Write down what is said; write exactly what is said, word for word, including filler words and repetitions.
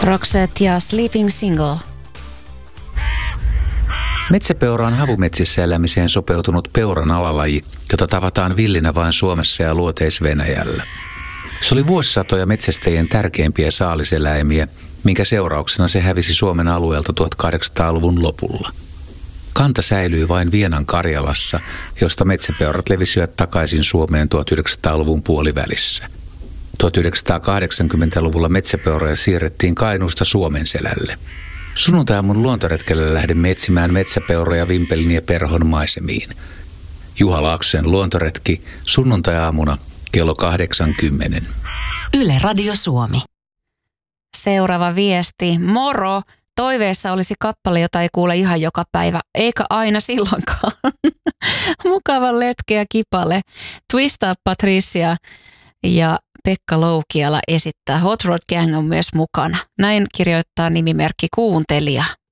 Roxette ja Sleeping Single. Metsäpeura on havumetsissä elämiseen sopeutunut peuran alalaji, jota tavataan villinä vain Suomessa ja Luoteis-Venäjällä. Se oli vuosisatoja metsästäjien tärkeimpiä saaliseläimiä, minkä seurauksena se hävisi Suomen alueelta tuhatkahdeksansataaluvun lopulla. Kanta säilyi vain Vienan Karjalassa, josta metsäpeurat levisivät takaisin Suomeen tuhatyhdeksänsataaluvun puolivälissä. tuhatyhdeksänsataakahdeksankymmentäluvulla metsäpeuroja siirrettiin Kainuusta Suomenselälle. Sunnuntaiaamun luontoretkelle lähdemme etsimään metsäpeuroja Vimpelin ja Perhon maisemiin. Juha Laaksosen luontoretki sunnuntai-aamuna kello kahdeksankymmentä. Yle Radio Suomi. Seuraava viesti. Moro! Toiveessa olisi kappale, jota ei kuule ihan joka päivä, eikä aina silloinkaan. Mukava letkeä kipale. Twist Up Patricia ja Pekka Loukiala esittää. Hot Rod Gang on myös mukana. Näin kirjoittaa nimimerkki kuuntelija.